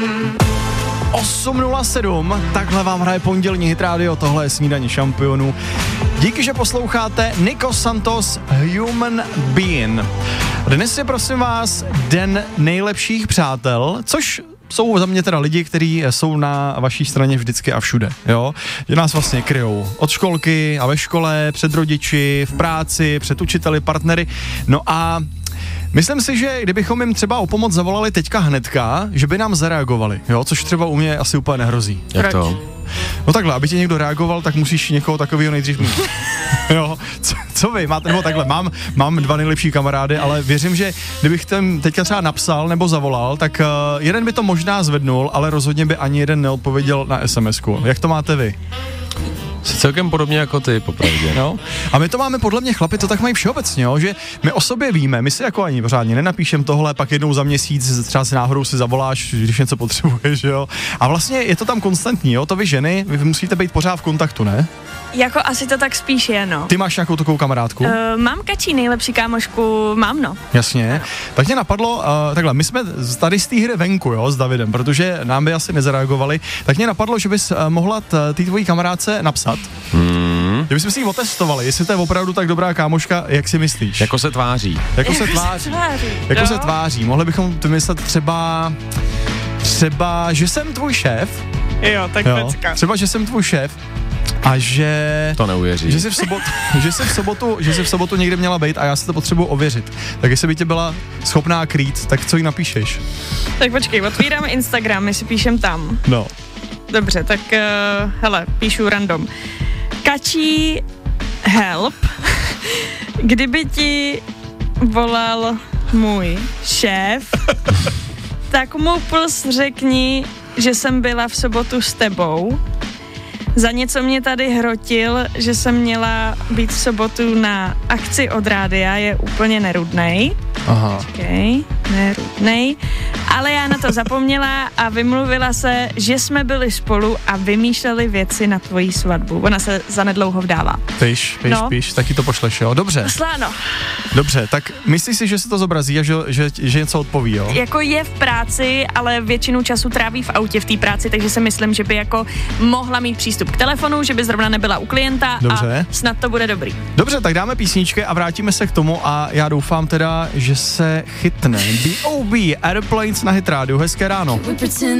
8:07, takhle vám hraje pondělní Hit Radio, tohle je Snídaně šampionů. Díky, že posloucháte Nico Santos, Human Being. Dnes je, prosím vás, den nejlepších přátel, což jsou za mě teda lidi, kteří jsou na vaší straně vždycky a všude, jo? Že nás vlastně kryjou od školky a ve škole, před rodiči, v práci, před učiteli, partnery. No a myslím si, že kdybychom jim třeba o pomoc zavolali teďka hnedka, že by nám zareagovali, jo? Což třeba u mě asi úplně nehrozí. Jak to? No takhle, aby ti někdo reagoval, tak musíš někoho takového nejdřív mít. Jo, co vy máte, nebo takhle, mám dva nejlepší kamarády, ale věřím, že kdybych ten teďka třeba napsal nebo zavolal, tak jeden by to možná zvednul, ale rozhodně by ani jeden neodpověděl na SMS-ku. Jak to máte vy? Jsi celkem podobně jako ty, popravdě. No. A my to máme, podle mě chlapi to tak mají všeobecně, jo? Že my o sobě víme, my si jako ani pořádně nenapíšem tohle, pak jednou za měsíc třeba si náhodou si zavoláš, když něco potřebuješ, jo? A vlastně je to tam konstantní, jo? To vy ženy, vy musíte být pořád v kontaktu, ne? Jako asi to tak spíš je, no. Ty máš nějakou takovou kamarádku? Mám Kačí, nejlepší kámošku, mám, no. Jasně. Tak mě napadlo, takhle, my jsme tady z té hry venku, jo, s Davidem, protože nám by asi nezareagovali, tak mě napadlo, že bys mohla té tvojí kamarádce napsat. Že bychom si ji otestovali, jestli to je opravdu tak dobrá kámoška, jak si myslíš. Jako se tváří. Jako se tváří. Mohli bychom vymyslet třeba, že jsem tvůj šéf. Jo, tak pecka. Třeba, že jsem tvůj šéf. A že... To neuvěří. Že jsi v sobotu někde měla být a já si to potřebuji ověřit. Tak jestli by tě byla schopná krýt, tak co jí napíšeš? Tak počkej, otvíráme Instagram, my si píšem tam. No. Dobře, tak hele, píšu random. Kačí, help. Kdyby ti volal můj šéf, tak mu řekni, že jsem byla v sobotu s tebou. Za něco mě tady hrotil, že jsem měla být v sobotu na akci od rádia, je úplně nerudnej. Aha. Počkej, nerudnej. Ale já na to zapomněla a vymluvila se, že jsme byli spolu a vymýšleli věci na tvoji svatbu. Ona se zanedlouho vdává. Píš, taky to pošleš, jo? Dobře. Sláno. Dobře, tak myslíš si, že se to zobrazí a že něco odpoví, jo? Jako je v práci, ale většinu času tráví v autě v té práci, takže si myslím, že by jako mohla mít přístup k telefonu, že by zrovna nebyla u klienta. Dobře. A snad to bude dobrý. Dobře, tak dáme písničky a vrátíme se k tomu a já doufám teda, že se chytne. B.O.B. Airplanes na Hit Radio. Hezké ráno.